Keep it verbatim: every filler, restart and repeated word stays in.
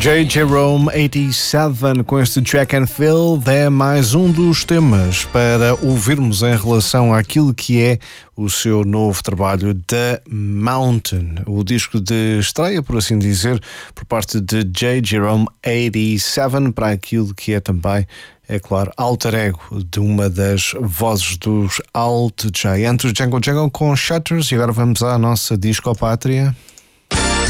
J. Jerome oitenta e sete com este Track and Field é mais um dos temas para ouvirmos em relação àquilo que é o seu novo trabalho The Mountain, o disco de estreia, por assim dizer, por parte de J. Jerome oitenta e sete para aquilo que é também, é claro, alter ego de uma das vozes dos Alt Giants, Django Django com Shutters. E agora vamos à nossa discopátria.